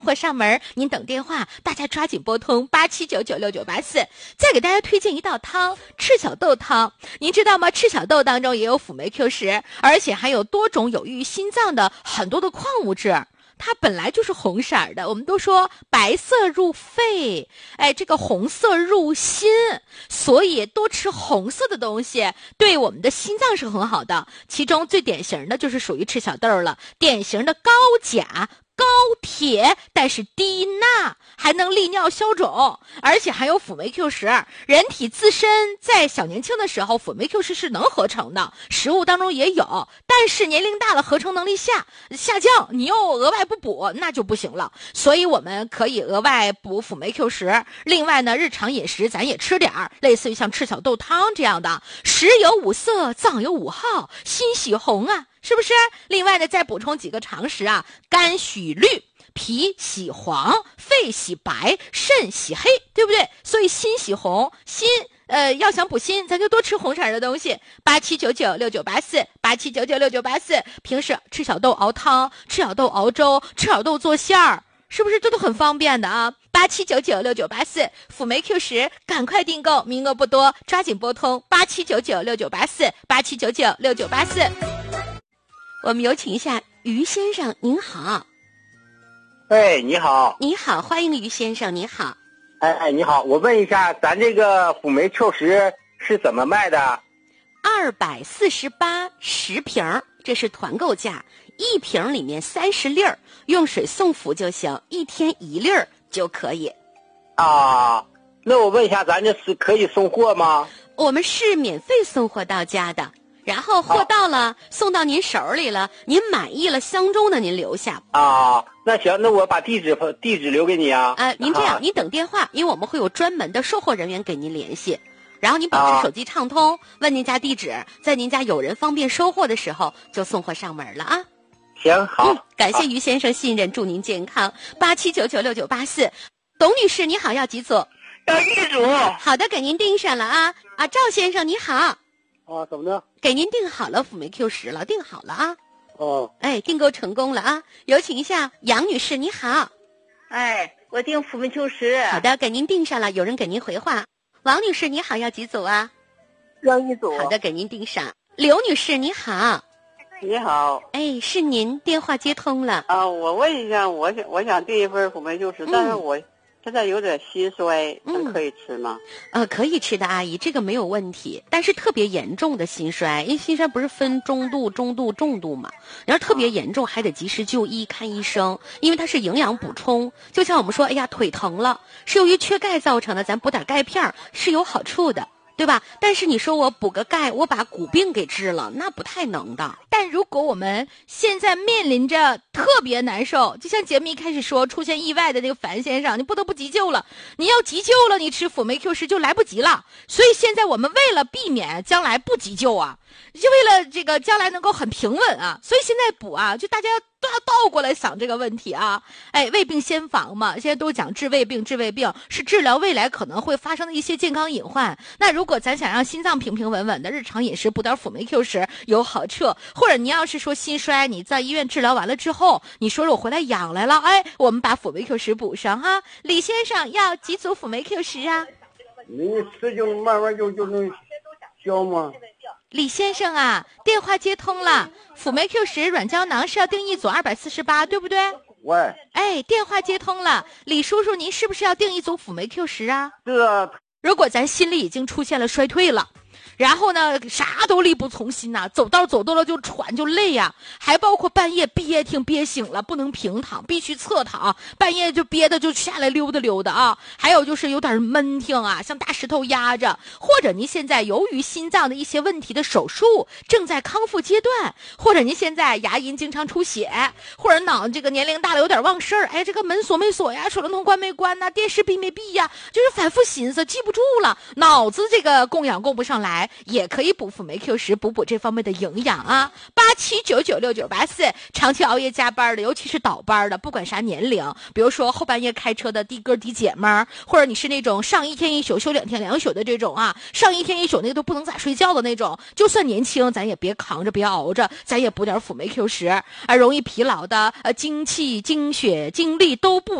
或上门，您等电话，大家抓紧拨通87996984。再给大家推荐一道汤，赤小豆汤。您知道吗？赤小豆当中也有辅酶 Q10，而且还有多种有益于心脏的很多的矿物质。它本来就是红色的，我们都说白色入肺，这个红色入心，所以多吃红色的东西对我们的心脏是很好的。其中最典型的就是属于赤小豆了，典型的高钾高铁，但是低钠，还能利尿消肿，而且还有辅酶 Q10。人体自身在小年轻的时候，辅酶 Q10是能合成的，食物当中也有，但是年龄大了，合成能力下降，你又额外不补，那就不行了。所以我们可以额外补辅酶 Q10。另外呢，日常饮食咱也吃点儿，类似于像赤小豆汤这样的，食有五色，脏有五号，心喜红啊，是不是？另外呢，再补充几个常识啊，肝喜绿，脾喜黄，肺喜白，肾喜黑，对不对？所以心喜红，心要想补心，咱就多吃红色的东西。87996984，87996984。平时赤小豆熬汤，赤小豆熬粥，赤小豆做馅儿，是不是这都很方便的啊？87996984，辅酶 Q10，赶快订购，名额不多，抓紧拨通87996984，87996984。我们有请一下于先生，您好。 哎，你好。 你好，欢迎于先生，你好。 哎，你好，我问一下，咱这个辅酶 Q10是怎么卖的 ？24810瓶，这是团购价，一瓶里面30粒儿，用水送服就行，一天1粒儿就可以。 啊，那我问一下，咱这是可以送货吗？ 我们是免费送货到家的。然后货到了，送到您手里了，您满意了，相中的您留下。 啊，那行，那我把地址留给你啊。 您这样，您等电话，因为我们会有专门的售货人员给您联系。然后您保持手机畅通，问您家地址，在您家有人方便收货的时候，就送货上门了啊。 行，好。 感谢于先生信任，祝您健康。87996984，董女士你好，要几组？ 要1组。 好的，给您订上了啊。赵先生你好。 怎么的？ 给您订好了辅酶 Q10了，订好了啊。订购成功了啊！有请一下杨女士，你好。 我订辅酶 Q10。 好的，给您订上了，有人给您回话。王女士，你好，要几组啊？ 要1组。 好的，给您订上。刘女士，你好。 你好。 是您，电话接通了。 我问一下，我想订一份辅酶 Q10，但是我现在有点心衰，可以吃吗？ 可以吃的，阿姨，这个没有问题。但是特别严重的心衰，因为心衰不是分中度、中度、重度嘛？要是特别严重，还得及时就医看医生，因为它是营养补充。就像我们说，腿疼了，是由于缺钙造成的，咱补点钙片是有好处的。对吧？但是你说我补个钙，我把骨病给治了，那不太能的。但如果我们现在面临着特别难受，就像节目一开始说出现意外的那个樊先生，你不得不急救了，你要急救了，你吃辅酶 Q10就来不及了。所以现在我们为了避免将来不急救啊，就为了这个将来能够很平稳啊，所以现在补啊，就大家都要倒过来想这个问题啊。未病先防嘛，现在都讲治未病，治未病是治疗未来可能会发生的一些健康隐患。那如果咱想让心脏平平稳稳的，日常饮食补点辅酶 Q10有好处。或者你要是说心衰，你在医院治疗完了之后，你说我回来养来了，我们把辅酶 Q10补上哈。李先生要几组辅酶 Q10啊？ 你吃就慢慢就能消吗？ 李先生啊，电话接通了，辅酶 Q10软胶囊是要订1组248，对不对？ 喂。 电话接通了，李叔叔，您是不是要订1组辅酶 Q10啊？ 是啊。 如果咱心里已经出现了衰退了，然后呢，啥都力不从心呐，走道了就喘就累呀，还包括半夜憋挺憋醒了，不能平躺，必须侧躺，半夜就憋的就下来溜达啊。还有就是有点闷挺啊，像大石头压着，或者您现在由于心脏的一些问题的手术正在康复阶段，或者您现在牙龈经常出血，或者脑这个年龄大了有点忘事儿，这个门锁没锁呀，水龙头关没关呐，电视闭没闭呀，就是反复寻思记不住了，脑子这个供氧供不上来。 也可以补辅酶 Q10，补这方面的营养啊。87996984，长期熬夜加班的，尤其是倒班的，不管啥年龄，比如说后半夜开车的的哥的姐们儿，或者你是那种上1天1宿休2天2宿的这种啊，上1天1宿那个都不能咋睡觉的那种，就算年轻咱也别扛着别熬着，咱也补点辅酶 Q10，容易疲劳的精气精血精力都不